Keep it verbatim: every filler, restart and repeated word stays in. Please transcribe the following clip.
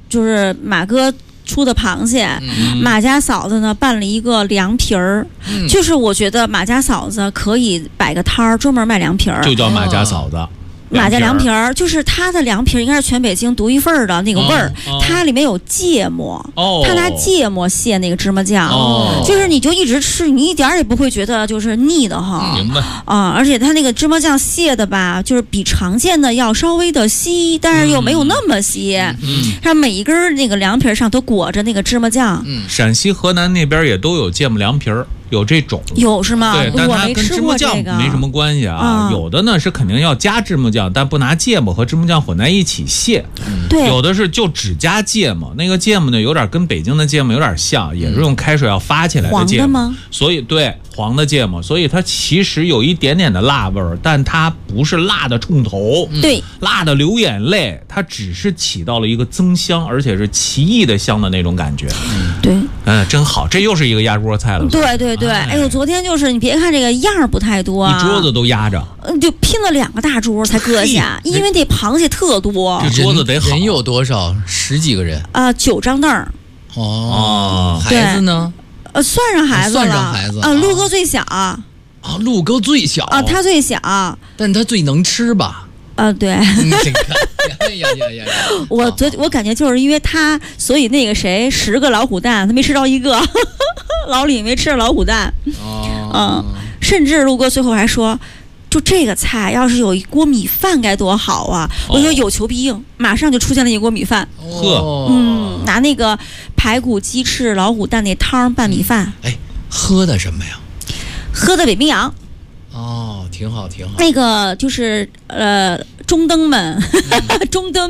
就是马哥出的螃蟹，嗯、马家嫂子呢办了一个凉皮儿，嗯、就是我觉得马家嫂子可以摆个摊儿，专门卖凉皮儿， 就叫马家嫂子。哦马家凉皮儿就是它的凉皮儿，应该是全北京独一份儿的那个味儿。哦哦、它里面有芥末，哦、它拿芥末卸那个芝麻酱，哦、就是你就一直吃，你一点儿也不会觉得就是腻的哈。 明白啊！而且它那个芝麻酱卸的吧，就是比常见的要稍微的稀，但是又没有那么稀。嗯，它每一根那个凉皮儿上都裹着那个芝麻酱。 嗯，陕西、河南那边也都有芥末凉皮儿。有这种有是吗？ 对，但它跟芝麻酱没什么关系啊。有的呢是肯定要加芝麻酱，但不拿芥末和芝麻酱混在一起卸。 对， 有的是就只加芥末，那个芥末呢有点跟北京的芥末有点像，也是用开水要发起来的芥末。 黄的吗？ 所以对黄的芥末，所以它其实有一点点的辣味儿，但它不是辣的冲头， 对， 辣的流眼泪，它只是起到了一个增香，而且是奇异的香的那种感觉。 对， 嗯，真好，这又是一个压锅菜了。 对对对，哎呦，昨天就是你别看这个样儿不太多、啊， 一桌子都压着， 嗯，就拼了两个大桌才搁下，因为这螃蟹特多。 这桌子得好， 人有多少？十几个人啊、呃，九张凳儿。 哦，孩子呢？ 呃，算上孩子了， 算上孩子啊，陆哥最小啊， 陆哥最小啊，他最小， 但他最能吃吧？ 啊，对。 你看，哎呀呀呀！ 我昨我感觉就是因为他，所以那个谁，十个老虎蛋他没吃着一个，老李没吃着老虎蛋。哦，嗯，甚至陆哥最后还说，就这个菜要是有一锅米饭该多好啊！哦、我说有求必应，马上就出现了一锅米饭。 呵， 嗯，拿那个排骨、鸡翅、老虎蛋那汤拌米饭。 哎，喝的什么呀？ 喝的北冰洋。 哦，挺好，挺好。 那个就是呃，中灯们，中灯。